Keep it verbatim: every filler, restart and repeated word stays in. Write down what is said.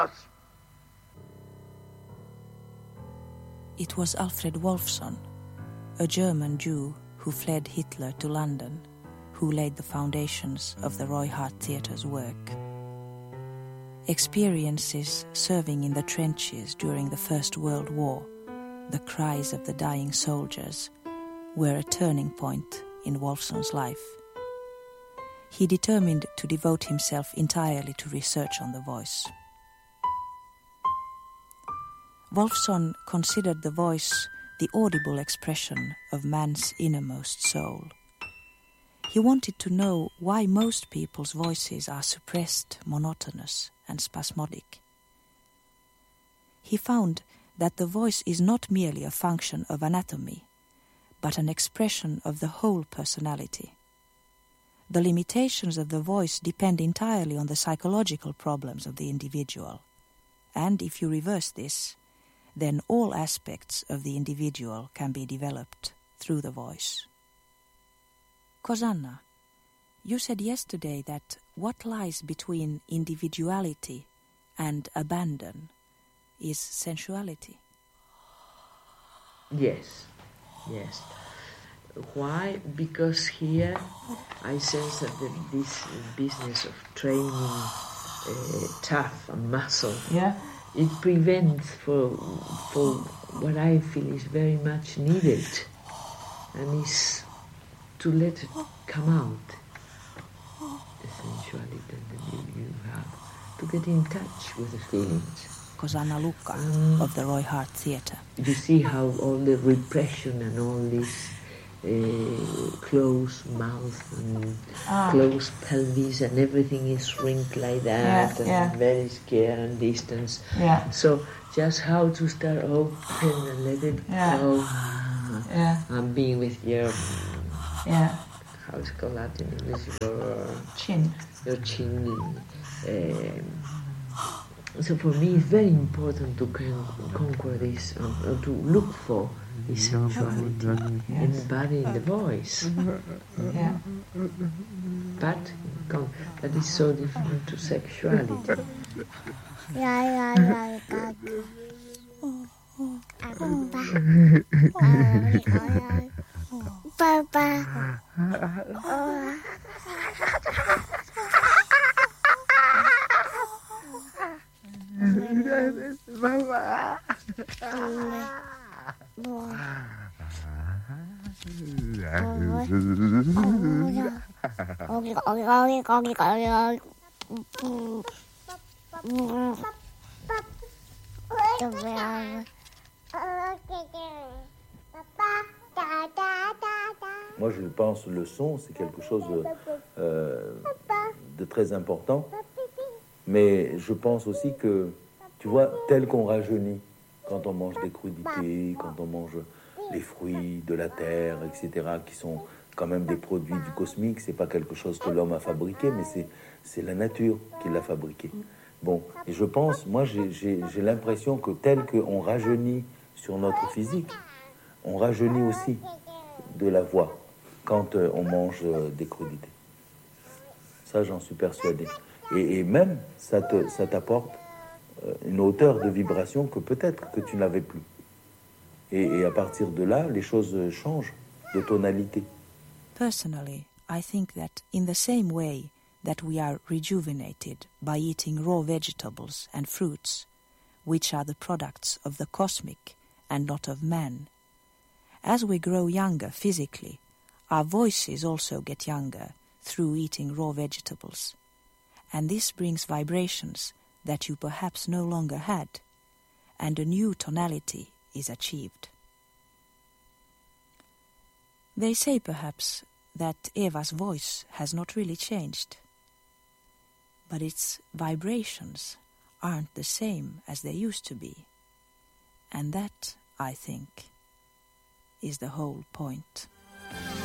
It was Alfred Wolfson, a German Jew who fled Hitler to London, who laid the foundations of the Roy Hart Theatre's work. Experiences serving in the trenches during the First World War, the cries of the dying soldiers, were a turning point in Wolfson's life. He determined to devote himself entirely to research on the voice. Wolfson considered the voice the audible expression of man's innermost soul. He wanted to know why most people's voices are suppressed, monotonous, and spasmodic. He found that the voice is not merely a function of anatomy, but an expression of the whole personality. The limitations of the voice depend entirely on the psychological problems of the individual, and if you reverse this, then all aspects of the individual can be developed through the voice. Kosanna, you said yesterday that what lies between individuality and abandon is sensuality. Yes, yes. Why? Because here I sense that the, this business of training uh, tough and muscle, yeah, it prevents for for what I feel is very much needed, and is to let it come out, the sensuality that you, you have, to get in touch with the feelings. Kosanna Lukka um, of the Roy Hart Theatre. You see how all the repression and all this uh, closed mouth and ah. closed pelvis and everything is shrinked like that, yeah, and yeah. very scared and distance. Yeah. So just how to start open and let it yeah. go. Yeah. And being with your yeah. how it's called that in English? Your chin. Your chin. Um, so for me, it's very important to con- conquer this, uh, uh, to look for this sensuality yes. in the body, in the voice. Yeah. But con- that is so different to sexuality. Papa. Mama. Moi, je pense le son, c'est quelque chose euh, de très important. Mais je pense aussi que, tu vois, tel qu'on rajeunit quand on mange des crudités, quand on mange les fruits de la terre, et cetera, qui sont quand même des produits du cosmique, c'est pas quelque chose que l'homme a fabriqué, mais c'est, c'est la nature qui l'a fabriqué. Bon, et je pense, moi j'ai, j'ai, j'ai l'impression que tel qu'on rajeunit sur notre physique, on rajeunit aussi de la voix quand euh, on mange euh, des crudités. Ça, j'en suis persuadé. Et, et même, ça, te, ça t'apporte euh, une hauteur de vibration que peut-être que tu n'avais plus. Et, et à partir de là, les choses changent de tonalité. Personally, I think that in the same way that we are rejuvenated by eating raw vegetables and fruits, which are the products of the cosmic and not of man, as we grow younger physically, our voices also get younger through eating raw vegetables. And this brings vibrations that you perhaps no longer had, and a new tonality is achieved. They say perhaps that Eva's voice has not really changed, but its vibrations aren't the same as they used to be, and that, I think, is the whole point.